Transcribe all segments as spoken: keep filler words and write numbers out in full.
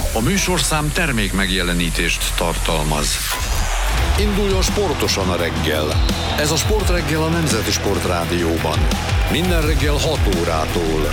A műsorszám termék megjelenítést tartalmaz. Induljon sportosan a reggel. Ez a Sportreggel a Nemzeti Sportrádióban. Minden reggel hat órától.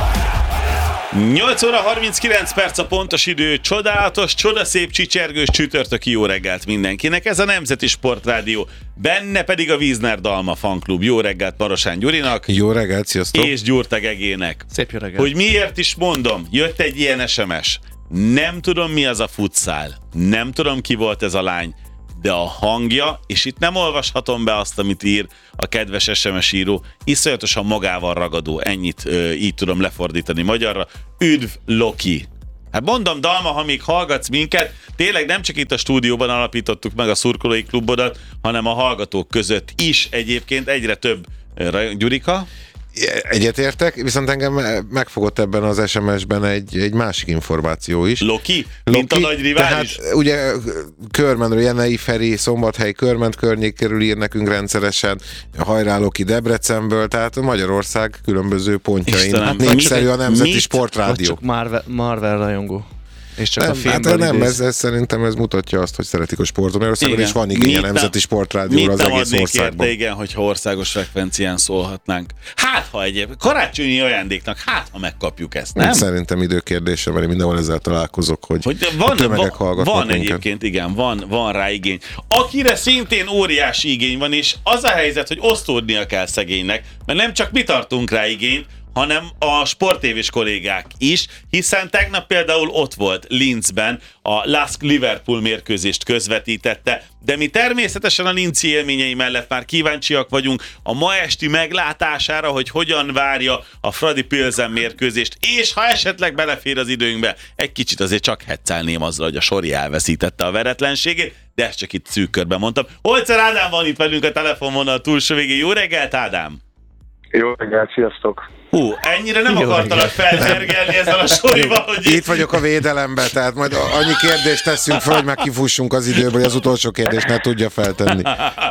nyolc óra harminckilenc perc a pontos idő, csodálatos, csodaszép, csicsergős csütörtöki jó reggelt mindenkinek. Ez a Nemzeti Sportrádió, benne pedig a Wiesner Dalma fanklub. Jó reggelt Marosán Gyurinak. Jó reggelt, sziasztok. És Gyurta Gegének. Szép jó reggelt. Hogy miért is mondom, jött egy ilyen es em es. Nem tudom mi az a futszál, nem tudom ki volt ez a lány, de a hangja, és itt nem olvashatom be azt, amit ír a kedves es em es író, iszonyatosan magával ragadó, ennyit ö, így tudom lefordítani magyarra. Üdv Loki! Hát mondom, Dalma, ha még hallgatsz minket, tényleg nem csak itt a stúdióban alapítottuk meg a szurkolói klubodat, hanem a hallgatók között is egyébként egyre több. Gyurika? Egyetértek, viszont engem megfogott ebben az es em es-ben egy, egy másik információ is. Loki? Mint Loki, a nagy rivális? Tehát ugye Körmenről, Jenei Feri, Szombathely, Körment környékéről ír nekünk rendszeresen, hajrá Loki Debrecenből, tehát Magyarország különböző pontjain. Istenem, népszerű a Nemzeti mit? Sportrádió. Csak Marvel, Marvel rajongó. És csak Nem, a filmből hát nem, idéz. ez, ez szerintem ez mutatja azt, hogy szeretik a sportot. Magyarországon is van igény a Nemzeti Sportrádióra az egész országban. Érte, igen, hogyha országos frekvencián szólhatnánk. Hát, ha egyébként karácsonyi ajándéknak, hát, ha megkapjuk ezt, nem? Szerintem időkérdése, mert én mindenhol ezzel találkozok, hogy, hogy van, a tömegek van, hallgatnak van minket. egyébként, igen, van, van rá igény. Akire szintén óriási igény van, és az a helyzet, hogy osztódnia kell szegénynek, mert nem csak mi tartunk rá igényt, hanem a sporttévés kollégák is, hiszen tegnap például ott volt Linzben, a Lask Liverpool mérkőzést közvetítette, de mi természetesen a linci élményei mellett már kíváncsiak vagyunk a ma esti meglátására, hogy hogyan várja a Fradi Pilsen mérkőzést, és ha esetleg belefér az időnkbe, egy kicsit azért csak hetcelném azzal, hogy a Sori elveszítette a veretlenségét, de ezt csak itt szűk körben mondtam. Holzer Ádám van itt velünk a telefonvonal túlsó végén. Jó reggelt, Ádám! Jó reggelt, sziasztok! Hú, ennyire nem Jó akartalak felhergelni ezzel a Sorival, hogy... Itt vagyok a védelemben, tehát majd annyi kérdést teszünk fel, hogy már kifussunk az időből, hogy az utolsó kérdést ne tudja feltenni.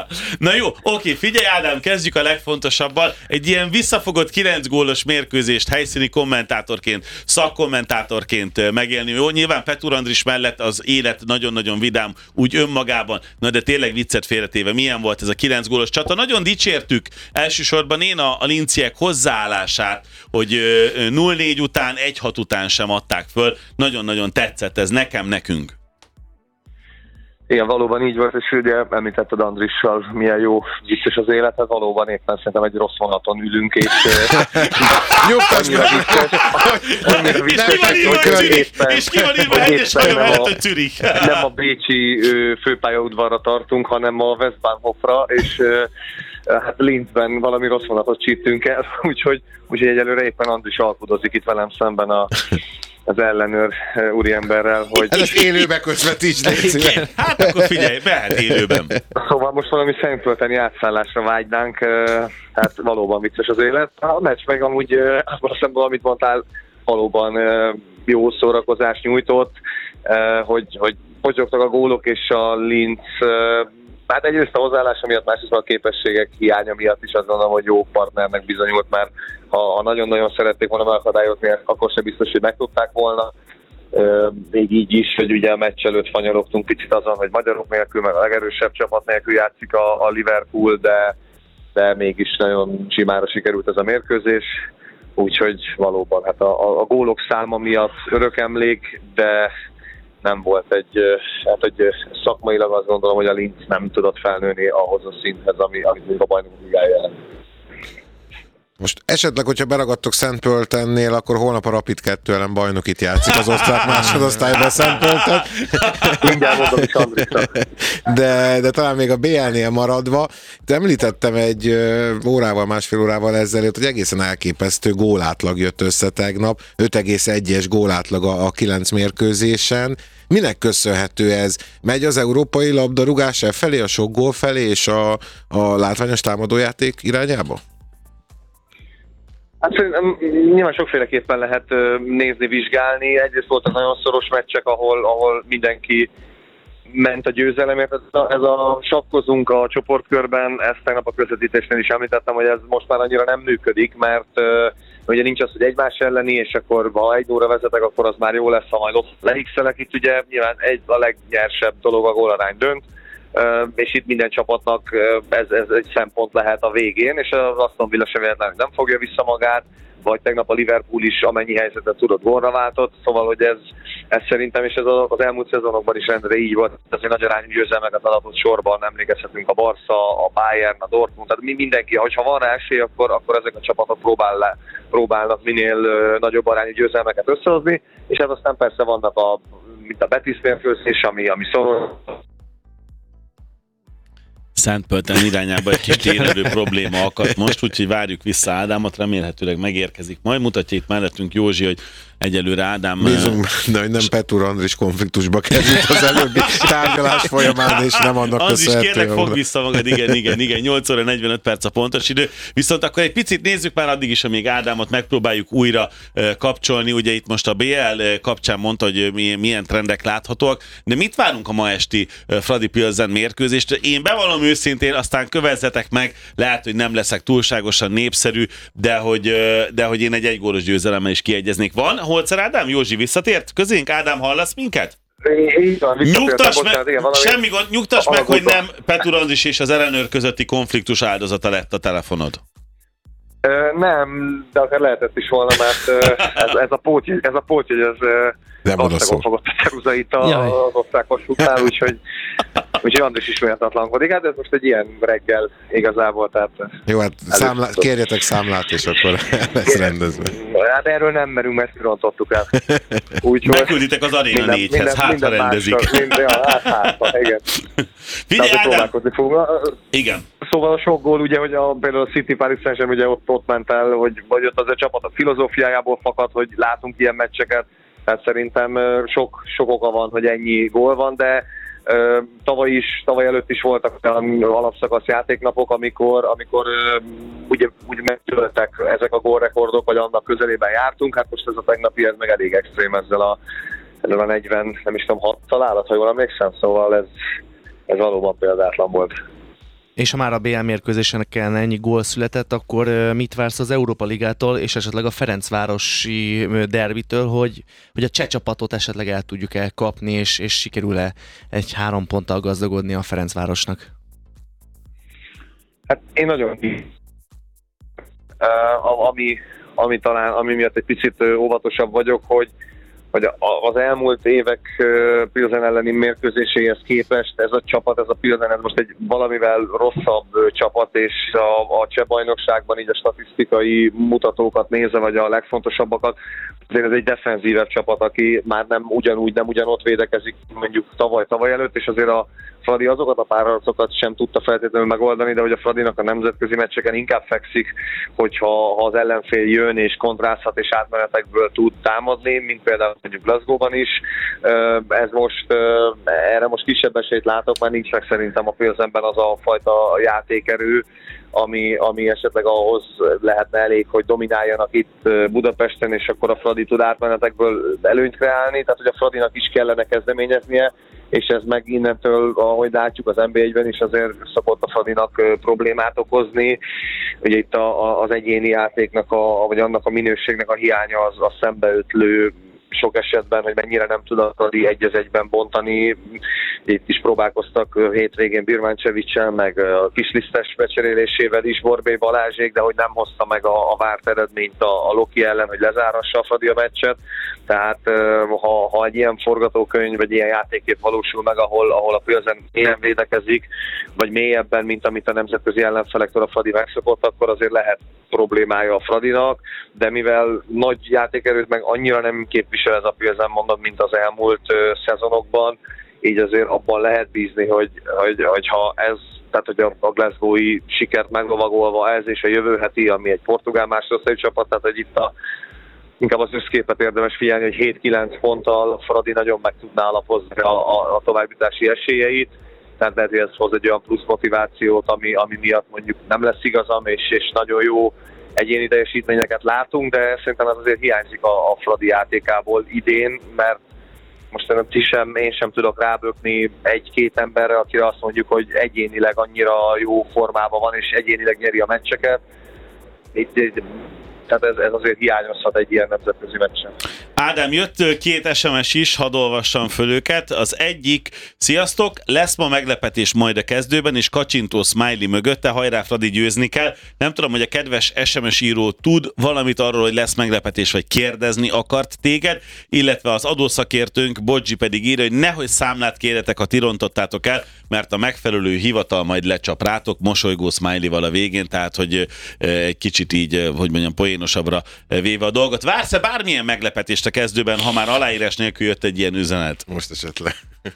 Na jó, oké, figyelj Ádám, kezdjük a legfontosabbal. Egy ilyen visszafogott kilenc gólos mérkőzést helyszíni kommentátorként, szakkommentátorként megélni. Jó, nyilván Petur Andris mellett az élet nagyon-nagyon vidám, úgy önmagában, na de tényleg viccet félretéve, milyen volt ez a kilenc gólos csata. Nagyon dicsértük elsősorban én a, a linciek hozzáállását, hogy nulla négy után, egy hat után sem adták föl. Nagyon-nagyon tetszett ez nekem, nekünk. Igen, valóban így volt, és ugye említetted Andrissal, milyen jó, vicces az élet, hát valóban éppen szerintem egy rossz vonaton ülünk, és Nyugtass meg! annyira vicces, hogy éppen, és ki van írva egyes maga mellett, hogy Zürich. nem a bécsi főpályaudvarra tartunk, hanem a Westbahnhofra, és hát Linzben valami rossz vonatot csíptünk el, úgyhogy, úgyhogy egyelőre éppen Andris alkudozik itt velem szemben a, az ellenőr úriemberrel, hogy... Ez az élőbe közvetíts, légy szíves. Hát akkor figyelj, mehet élőben. Szóval most valami szentföldeni átszállásra vágynánk, hát valóban vicces az élet. A meccs meg amúgy abban a szemben, amit mondtál, valóban jó szórakozást nyújtott, hogy, hogy potyogtak a gólok és a Linz... Hát egyrészt a hozzáállása miatt, másrészt a képességek hiánya miatt is azt gondolom, hogy jó partnernek bizonyult, mert ha, ha nagyon-nagyon szerették volna megakadályozni, akkor sem biztos, hogy megtudták volna. Még így is, hogy ugye a meccs előtt fanyarogtunk picit azon, hogy magyarok nélkül, meg a legerősebb csapat nélkül játszik a, a Liverpool, de, de mégis nagyon simára sikerült ez a mérkőzés. Úgyhogy valóban hát a, a, a gólok száma miatt örök emlék, de nem volt egy, hát egy szakmailag azt gondolom, hogy a Linz nem tudott felnőni ahhoz a szinthez, ami, amit a bajnokok ligája jelent. Most esetleg, hogyha beragadtok Szentpöltennél, akkor holnap a Rapid kettő ellen bajnokit játszik az osztrák másodosztályban Szentpölten. Mindjárt mondom is Andrisnak. De, de talán még a bé el-nél maradva, de említettem egy órával, másfél órával ezelőtt, hogy egészen elképesztő gólátlag jött össze tegnap, öt egész egyes gólátlag a, a kilenc mérkőzésen. Minek köszönhető ez? Megy az európai labdarúgás felé, a sok gól felé és a, a látványos támadójáték irányába? Hát szerintem nyilván sokféleképpen lehet nézni, vizsgálni. Egyrészt voltak nagyon szoros meccsek, ahol, ahol mindenki ment a győzelemért. Ez a, ez a sakkozunk a csoportkörben, ezt tegnap a közvetítésnél is említettem, hogy ez most már annyira nem működik, mert Ugye nincs az, hogy egymás elleni, és akkor ha egy óra vezetek, akkor az már jó lesz, ha majd ott leixelek. Itt ugye nyilván egy, a legnyersebb dolog a gólarány dönt, és itt minden csapatnak ez, ez egy szempont lehet a végén, és az Aston Villa sem véletlenül nem fogja vissza magát, vagy tegnap a Liverpool is amennyi helyzetet tudott gólra váltott, szóval hogy ez, ez szerintem, és ez az elmúlt szezonokban is rendre így volt, azért nagy arányú győzelmeket adott sorban, emlékezhetünk a Barca, a Bayern, a Dortmund, tehát mi mindenki, hogyha van rá esély, akkor, akkor ezek a csapatok próbál le, próbálnak minél uh, nagyobb arányú győzelmeket összehozni, és ez aztán persze vannak a, mint a Betis mérkőzés, ami, ami szoros. Szentpölten irányába egy kis térerő probléma akadt most, úgyhogy várjuk vissza Ádámot, remélhetőleg megérkezik. Majd mutatja itt mellettünk Józsi, hogy egyelőre Ádám... Bízunk, de hogy nem Petr Andris konfliktusba került az előbbi tárgyalás folyamán, és nem annak az is kérlek, volna. fog vissza magad, igen, igen, igen, nyolc óra negyvenöt perc a pontos idő. Viszont akkor egy picit nézzük már addig is, amíg Ádámot megpróbáljuk újra uh, kapcsolni. Ugye itt most a bé el kapcsán mondta, hogy milyen, milyen trendek láthatóak, de mit várunk a ma esti uh, Fradi Pilsen mérkőzést? Én bevallom őszintén, aztán kövezzetek meg, lehet, hogy nem leszek túlságosan népszerű, de hogy, uh, de hogy én egy egygólos győzelemmel is kiegyeznék. Van Holzer Ádám? Józsi visszatért közénk? Ádám, hallasz minket? Nyugtass meg, semmi gond, nyugtass meg, hogy nem Petr Andris és az ellenőr közötti konfliktus áldozata lett a telefonod. Uh, nem, de akár lehetett is volna, mert uh, ez, ez a pótjegy, ez a pótjegy, ez országon fogott a ceruzait az osztrákos után, úgyhogy, úgyhogy Andris is méltatlankodik. Hát ez most egy ilyen reggel igazából, tehát... Jó, hát számlá... kérjetek számlát, és akkor lesz rendezve. Hát erről nem merünk, mert rontottuk el. Úgyhogy megkülditek az Aréna négyhez, hát ha rendezik. Minden, ja, hát, hát, igen. Figyelj, Ádám! Igen. Szóval a sok gól, ugye, hogy a, például a City Paris Saint-Germain ugye ott, ott ment el, hogy vagy ott az a csapat a filozófiájából fakad, hogy látunk ilyen meccseket. Tehát szerintem sok, sok oka van, hogy ennyi gól van, de uh, tavaly is, tavaly előtt is voltak alapszakasz játéknapok, amikor, amikor uh, ugye, ugye megtöltek ezek a gólrekordok, vagy annak közelében jártunk. Hát most ez a tegnapi, ez meg elég extrém ezzel a, ezzel a negyven, nem is tudom, hat találat, ha jól emlékszem, szóval ez, ez valóban példátlan volt. És ha már a bé el mérkőzésen kellene ennyi gól született, akkor mit vársz az Európa Ligától, és esetleg a Ferencvárosi derbitől, hogy, hogy a cseh csapatot esetleg el tudjuk elkapni, és, és sikerül-e egy három ponttal gazdagodni a Ferencvárosnak? Hát én nagyon uh, ami, ami talán, ami miatt egy picit óvatosabb vagyok, hogy hogy az elmúlt évek Pilsen elleni mérkőzéséhez képest ez a csapat, ez a Pilsen, ez most egy valamivel rosszabb csapat, és a, a cseh bajnokságban így a statisztikai mutatókat nézve, vagy a legfontosabbakat, azért ez egy defenzívebb csapat, aki már nem ugyanúgy, nem ugyanott védekezik, mondjuk tavaly-tavaly előtt, és azért a Fradi azokat a párharcokat sem tudta feltétlenül megoldani, de hogy a Fradinak a nemzetközi meccseken inkább fekszik, hogyha ha az ellenfél jön és kontrázhat és átmenetekből tud támadni, mint például mondjuk Glasgow-ban is. Ez most, erre most kisebb esélyt látok, mert nincs meg szerintem a Pilsenben az a fajta játékerő, ami, ami esetleg ahhoz lehetne elég, hogy domináljanak itt Budapesten, és akkor a Fradi tud átmenetekből előnyt kreálni, tehát hogy a Fradinak is kellene kezdeményeznie, és ez meg innentől, ahogy látjuk az en bé egyben is azért szokott a Fradinak problémát okozni. Ugye itt a, a, az egyéni játéknak, a, vagy annak a minőségnek a hiánya az a szembeötlő sok esetben, hogy mennyire nem tud a Fradi egy az egyben bontani. Itt is próbálkoztak hétvégén Birmancevic-sel, meg a Kislisztes becserélésével is Borbély Balázsék, de hogy nem hozta meg a, a várt eredményt a, a Loki ellen, hogy lezárassa a Fradi a meccset. Tehát ha, ha egy ilyen forgatókönyv, vagy ilyen játékép valósul meg, ahol, ahol a Pilsen ilyen védekezik, vagy mélyebben, mint amit a nemzetközi ellenfelektől a Fradi megszokott, akkor azért lehet problémája a Fradinak, de mivel nagy játékerőt meg annyira nem képvisel ez a Pilsen, mondom, mint az elmúlt uh, szezonokban, így azért abban lehet bízni, hogy, hogy, hogy ha ez, tehát hogy a, a Glasgow-i sikert meglovagolva ez, és a jövő heti, ami egy portugál másodosztályú csapat, tehát hogy itt a, inkább az összképet érdemes figyelni, hogy hét-kilenc ponttal a Fradi nagyon meg tudná alapozni a, a, a továbbjutási esélyeit, tehát lehet, hogy ez hoz egy olyan plusz motivációt, ami, ami miatt mondjuk nem lesz igazam, és, és nagyon jó egyéni teljesítményeket látunk, de szerintem ez azért hiányzik a, a Fradi játékából idén, mert most nem ti sem, én sem tudok rábökni egy-két emberre, akire azt mondjuk, hogy egyénileg annyira jó formában van, és egyénileg nyeri a meccseket. Itt, itt tehát ez, ez azért hiányozhat egy ilyen nemzetközi meccsen. Ádám, jött két es em es is, hadd olvassam föl őket. Az egyik, sziasztok, lesz ma meglepetés majd a kezdőben, és kacsintó smiley mögötte, hajrá Fradi, győzni kell. Nem tudom, hogy a kedves es em es író tud valamit arról, hogy lesz meglepetés, vagy kérdezni akart téged, illetve az adószakértőnk, Bodzsi pedig írja, hogy nehogy számlát kérjetek, ha ti rontottátok el, mert a megfelelő hivatal majd lecsap rátok, mosolygó smiley-val a végén, tehát hogy egy kicsit így, hogy mondjam, poénosabbra véve a dolgot. Vársz-e bármilyen meglepetést a kezdőben, ha már aláírás nélkül jött egy ilyen üzenet? Most esetleg.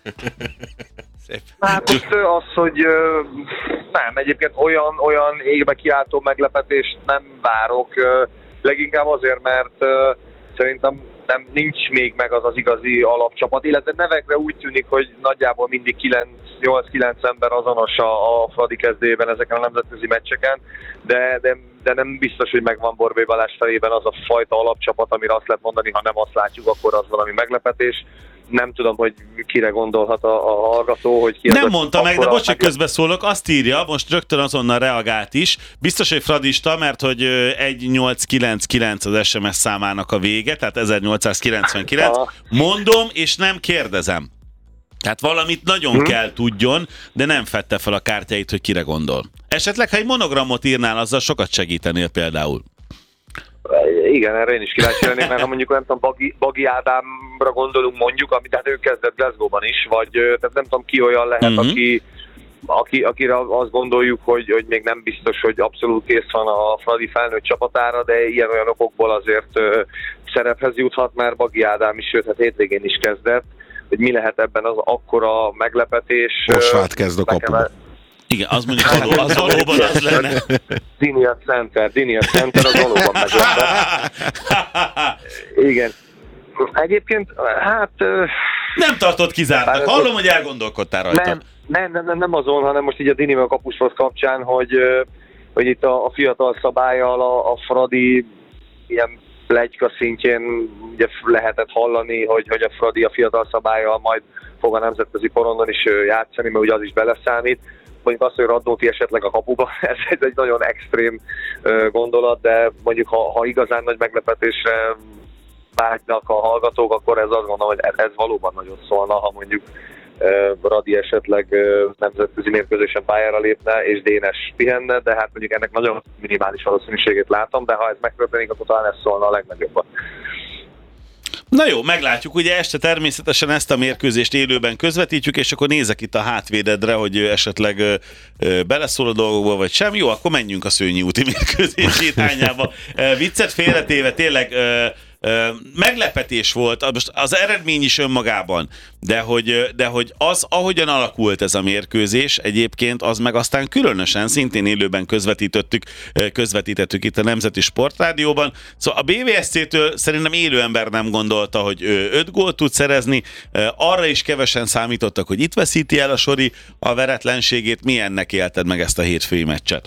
Szép. Hát most az, hogy nem, egyébként olyan, olyan égbe kiáltó meglepetést nem várok, leginkább azért, mert szerintem nem, nincs még meg az az igazi alapcsapat, illetve nevekre úgy tűnik, hogy nagyjából mindig nyolc-kilenc ember azonos a, a Fradi kezdőjében ezeken a nemzetközi meccseken, de, de, de nem biztos, hogy megvan Borbély Balázs fejében az a fajta alapcsapat, amire azt lehet mondani, ha nem azt látjuk, akkor az valami meglepetés. Nem tudom, hogy kire gondolhat a, a hallgató, hogy ki Nem az mondta meg, de bocs, hogy meg... közbeszólok, azt írja, most rögtön azonnal reagált is. Biztos, hogy fradista, mert hogy nyolc kilenc kilenc az es em es számának a vége, tehát ezernyolcszázkilencvenkilenc. Aha. Mondom, és nem kérdezem. Tehát valamit nagyon hmm. kell tudjon, de nem fedte fel a kártyáit, hogy kire gondol. Esetleg, ha egy monogramot írnál, azzal sokat segítenél például. Igen, erre én is kíváncsi lennék, mert ha mondjuk nem tudom, Bagi, Bagi Ádámra gondolunk mondjuk, amit hát ő kezdett Glasgow-ban is, vagy tehát nem tudom ki olyan lehet, uh-huh. aki, aki, akire azt gondoljuk, hogy, hogy még nem biztos, hogy abszolút kész van a Fradi felnőtt csapatára, de ilyen-olyan okokból azért ö, szerephez juthat, mert Bagi Ádám is, sőt, hát hétvégén is kezdett, hogy mi lehet ebben az akkora meglepetés. Osváth kezd a kapuba. Igen, az mondjuk való, az valóban az lenne. Dinia Center, Dinia Center, az valóban meglepett. Igen. Egyébként, hát... Nem tartott kizártnak. Hallom, hogy elgondolkodtál rajta. Nem, nem, nem, nem azon, hanem most így a Dinimo kapushoz kapcsán, hogy, hogy itt a, a fiatal szabállyal a, a Fradi ilyen pletyka szintjén ugye lehetett hallani, hogy, hogy a Fradi a fiatal szabállyal majd fog a nemzetközi porondon is játszani, mert ugye az is beleszámít. Mondjuk azt, hogy Radnóti esetleg a kapuba, ez egy nagyon extrém gondolat, de mondjuk ha, ha igazán nagy meglepetésre vágynak a hallgatók, akkor ez azt gondolom, hogy ez valóban nagyon szólna, ha mondjuk Radi esetleg nemzetközi mérkőzésen pályára lépne, és Dénes pihenne, de hát mondjuk ennek nagyon minimális valószínűségét látom, de ha ez megtörténik, akkor talán ez szólna a legnagyobban. Na jó, meglátjuk. Ugye este természetesen ezt a mérkőzést élőben közvetítjük, és akkor nézek itt a hátvédedre, hogy esetleg ö, ö, beleszól a dolgokba, vagy sem. Jó, akkor menjünk a Szőnyi úti mérkőzés irányába. Viccet félretéve, tényleg ö, ö, meglepetés volt, most az eredmény is önmagában, de hogy, de hogy az, ahogyan alakult ez a mérkőzés, egyébként az meg aztán különösen, szintén élőben közvetítettük, közvetítettük itt a Nemzeti Sportrádióban. Szóval a bé vé es cé-től szerintem élő ember nem gondolta, hogy öt gólt tud szerezni, arra is kevesen számítottak, hogy itt veszíti el a Sori a veretlenségét. Milyennek élted meg ezt a hétfői meccset?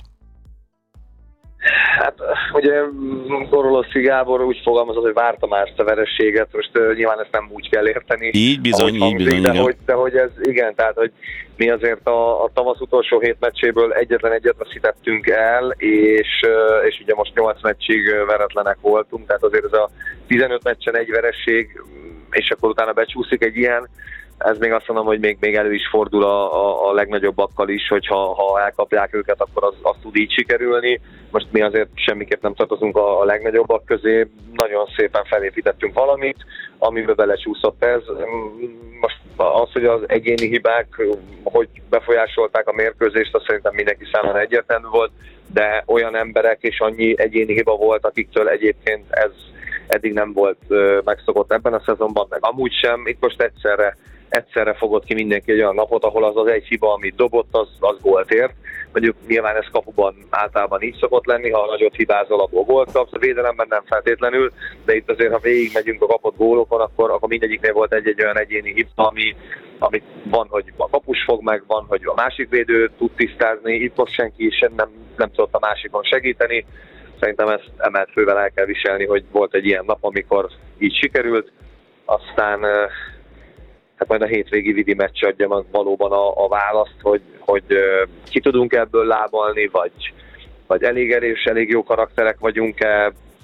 Hát ugye Goroloszi Gábor úgy fogalmazott, hogy várta már ezt a verességet, most uh, nyilván ezt nem úgy kell érteni. Így bizony, így bizony, de hogy, de hogy ez igen, tehát hogy mi azért a, a tavasz utolsó hét meccséből egyetlen egyet veszítettünk el, és, uh, és ugye most nyolc meccsig veretlenek voltunk, tehát azért ez a tizenöt meccsen egy veresség, és akkor utána becsúszik egy ilyen, ez még azt mondom, hogy még, még elő is fordul a, a, a legnagyobbakkal is, hogy ha, ha elkapják őket, akkor az, az tud így sikerülni. Most mi azért semmiképp nem tartozunk a, a legnagyobbak közé, nagyon szépen felépítettünk valamit, amiben belecsúszott ez. Most az, hogy az egyéni hibák, hogy befolyásolták a mérkőzést, az szerintem mindenki számára egyértelmű volt, de olyan emberek és annyi egyéni hiba volt, akiktől egyébként ez eddig nem volt megszokott ebben a szezonban, meg amúgy sem. Itt most egyszerre egyszerre fogott ki mindenki egy olyan napot, ahol az az egy hiba, amit dobott, az, az gólt ért. Mondjuk nyilván ez kapuban általában így szokott lenni, ha nagyot hibázol, abból gólt kapsz, a védelemben nem feltétlenül, de itt azért, ha végig megyünk a kapott gólokon, akkor, akkor mindegyiknél volt egy-egy olyan egyéni hiba, ami, ami van, hogy a kapus fog meg, van, hogy a másik védő tud tisztázni, itt most senki sem nem, nem tudott a másikon segíteni. Szerintem ezt emelt fővel el kell viselni, hogy volt egy ilyen nap, amikor így sikerült, aztán hát majd a hétvégi vidi meccs adja meg valóban a, a választ, hogy, hogy ki tudunk ebből lábalni, vagy, vagy elég erős, elég jó karakterek vagyunk-e.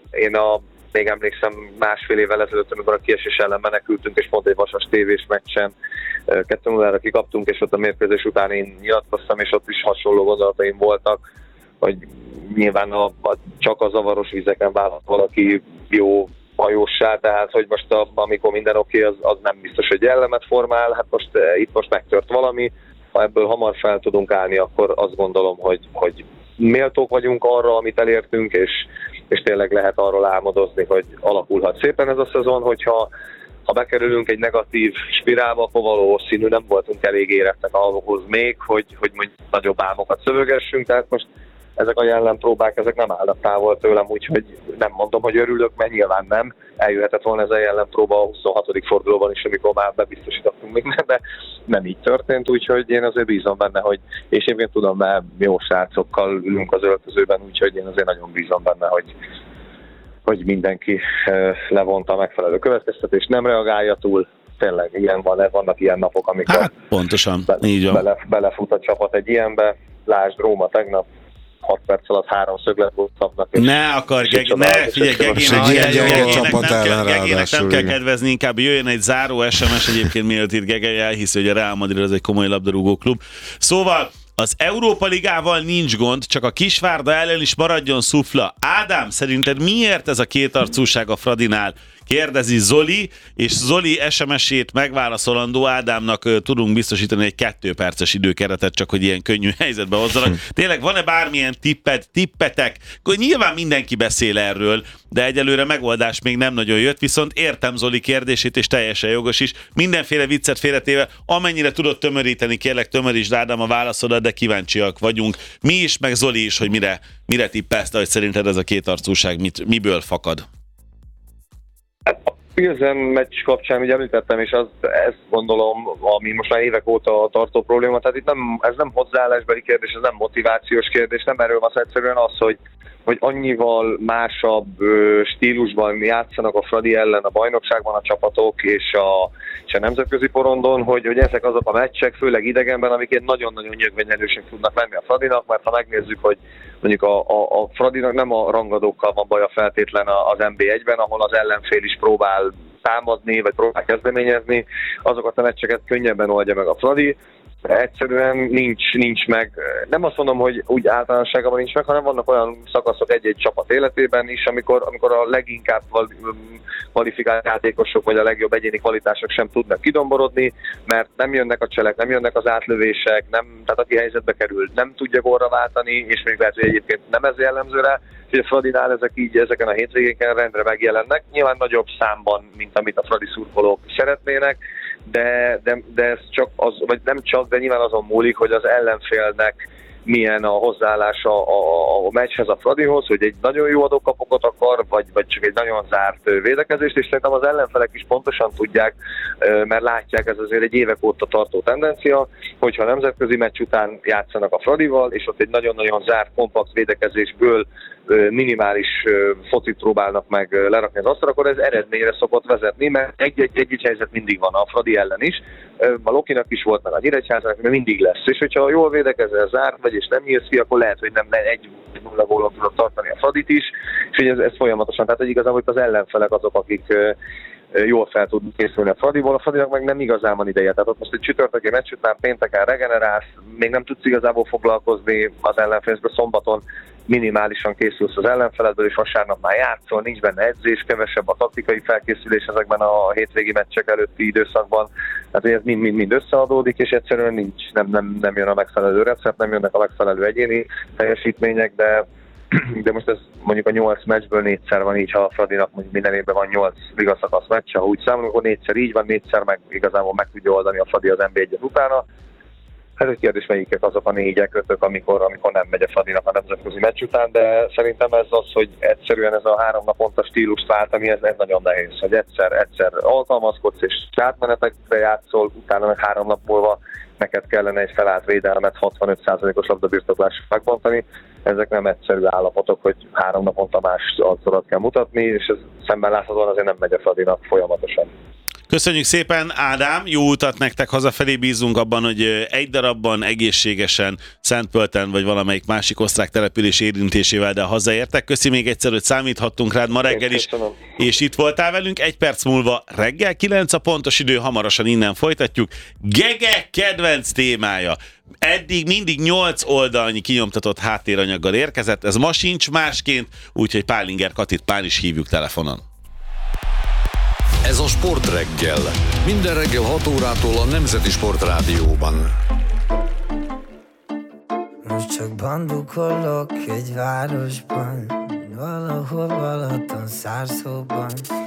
én a, még emlékszem másfél évvel ezelőtt, amikor a kiesés ellen menekültünk, és pont egy vasas tévés meccsen kettő nullára kikaptunk, és ott a mérkőzés után én nyilatkoztam, és ott is hasonló gondolataim voltak, hogy nyilván a, a, csak a zavaros vizeken válhat valaki jó hajóssá, tehát hogy most a, amikor minden oké, az, az nem biztos, hogy jellemet formál, hát most itt most megtört valami, ha ebből hamar fel tudunk állni, akkor azt gondolom, hogy, hogy méltók vagyunk arra, amit elértünk, és, és tényleg lehet arról álmodozni, hogy alakulhat szépen ez a szezon, hogyha ha bekerülünk egy negatív spirálba, akkor valószínű nem voltunk elég érettek ahhoz még, hogy, hogy mondjuk nagyobb álmokat szövögessünk, tehát most ezek a jellempróbák, ezek nem állnak távol tőlem, úgyhogy nem mondom, hogy örülök, mert nyilván nem. Eljöhetett volna ez a jellempróba a huszonhatodik fordulóban is, amikor már bebiztosítottunk mindent, de nem így történt, úgyhogy én azért bízom benne, hogy, és én tudom, mert jó srácokkal ülünk az öltözőben, úgyhogy én azért nagyon bízom benne, hogy, hogy mindenki levonta a megfelelő következtetést, nem reagálja túl. Tényleg ilyen van, vannak ilyen napok, amikor hát, pontosan, be, így van. Bele, belefut a csapat egy ilyenbe, lásd Róma tegnap, hat perc alatt három szögletot kapnak. Ne akar, geg, ne, figyelj, Gegének nem kell kedvezni, inkább jöjjön egy záró es em es, egyébként miért írt Gegely elhiszi, hogy a Real Madrid az egy komoly labdarúgó klub. Szóval az Európa Ligával nincs gond, csak a Kisvárda ellen is maradjon szufla. Ádám, szerinted miért ez a kétarcúság a Fradinál? Kérdezi Zoli, és Zoli es em es-ét megválaszolandó Ádámnak uh, tudunk biztosítani egy kettő perces időkeretet, csak hogy ilyen könnyű helyzetbe hozzanak. Tényleg van-e bármilyen tipped, tippetek? Nyilván mindenki beszél erről, de egyelőre megoldás még nem nagyon jött, viszont értem Zoli kérdését, és teljesen jogos is. Mindenféle viccet félretéve, amennyire tudod tömöríteni, kérlek tömörítsd Ádám a válaszodat, de kíváncsiak vagyunk. Mi is, meg Zoli is, hogy mire, mire tippelsz, hogy szerinted ez a kétarcúság mit, miből fakad? A Pilsen meccs kapcsán ugye említettem, és az, ezt gondolom, ami most már évek óta tartó probléma, tehát itt nem, ez nem hozzáállásbeli kérdés, ez nem motivációs kérdés, nem erről van, egyszerűen az, hogy, hogy annyival másabb ö, stílusban játszanak a Fradi ellen a bajnokságban a csapatok és a, és a nemzetközi porondon, hogy, hogy ezek azok a meccsek, főleg idegenben, amiket nagyon-nagyon nyögvenyelősek tudnak lenni a Fradinak, mert ha megnézzük, hogy mondjuk a, a, a Fradinak nem a rangadókkal van baja feltétlen az en bé egyben, ahol az ellenfél is próbál támadni, vagy próbál kezdeményezni, azokat a meccseket könnyebben oldja meg a Fradi. Egyszerűen nincs, nincs meg, nem azt mondom, hogy úgy általánosságban nincs meg, hanem vannak olyan szakaszok egy-egy csapat életében is, amikor, amikor a leginkább kvalifikált játékosok, vagy a legjobb egyéni kvalitások sem tudnak kidomborodni, mert nem jönnek a cselek, nem jönnek az átlövések, nem, tehát aki helyzetbe kerül, nem tudja gólra váltani, és még lehet, hogy egyébként nem ez jellemző rá, hogy a Fradinál ezek így ezeken a hétvégéken rendre megjelennek, nyilván nagyobb számban, mint amit a Fradi szurkolók szeretnének, de, de, de ez csak az, vagy nem csak, de nyilván azon múlik, hogy az ellenfélnek milyen a hozzáállása a, a meccshez, a Fradihoz, hogy egy nagyon jó adókapokat akar, vagy, vagy csak egy nagyon zárt védekezést, és szerintem az ellenfelek is pontosan tudják, mert látják, ez azért egy évek óta tartó tendencia, hogyha a nemzetközi meccs után játszanak a Fradival, és ott egy nagyon-nagyon zárt, kompakt védekezésből minimális focit próbálnak meg lerakni az asztalra, akkor ez eredményre szokott vezetni, mert egy-egy helyzet mindig van a Fradi ellen is. A Lokinak is volt, meg a Nyíregyházának, mert mindig lesz. És hogyha jól védekezel, zárt vagy, és nem nyílsz ki, akkor lehet, hogy nem egy nulla gólon tudod tartani a Fradit is, és ez, ez folyamatosan. Tehát hogy igazából az ellenfelek azok, akik jól fel tudnak készülni a Fradiból, a Fradinak meg nem igazán van ideje. Tehát ott most egy csütörtöki meccs után pénteken regenerálsz, még nem tudsz igazából foglalkozni az ellenfélből, szombaton minimálisan készülsz az ellenfeledből, és vasárnap már játszol, nincs benne edzés, kevesebb a taktikai felkészülés ezekben a hétvégi meccsek előtti időszakban. Tehát ez mind-mind összeadódik, és egyszerűen nincs, nem, nem, nem jön a megfelelő recept, nem jönnek a megfelelő egyéni teljesítmények, de de most ez mondjuk a nyolc meccsből négyszer van így, ha a Fradinak mondjuk minden évben van nyolc ligaszakasz meccs, ha úgy számolunk, akkor négyszer így van, négyszer meg igazából meg tudja oldani a Fradi az en bé egyet utána. Ez egy kérdés, melyikek azok a négyek, ötök, amikor, amikor nem megy a Fradinak a nemzetközi meccs után, de szerintem ez az, hogy egyszerűen ez a három naponta stílust váltani, ez, ez nagyon nehéz, hogy egyszer, egyszer alkalmazkodsz és átmenetekre játszol, utána meg három nap múlva neked kellene egy felállt védelmet hatvanöt százalékos labdabirtoklásra megbontani. Ezek nem egyszerű állapotok, hogy három naponta más arcodat kell mutatni, és ez szemben láthatóan azért nem megy a Fradinak folyamatosan. Köszönjük szépen, Ádám, jó utat nektek hazafelé, bízunk abban, hogy egy darabban egészségesen Szentpölten vagy valamelyik másik osztrák település érintésével, de hazaértek. Köszi még egyszer, hogy számíthattunk rád ma reggel is, és itt voltál velünk. Egy perc múlva reggel kilenc a pontos idő, hamarosan innen folytatjuk. Gege kedvenc témája. Eddig mindig nyolc oldalnyi kinyomtatott háttéranyaggal érkezett, ez ma sincs másként, úgyhogy Pálinger Katit már is hívjuk telefonon. Ez a Sportreggel. Minden reggel hat órától a Nemzeti Sportrádióban. Most csak bandukolok egy városban, valahol Balaton szárszóban.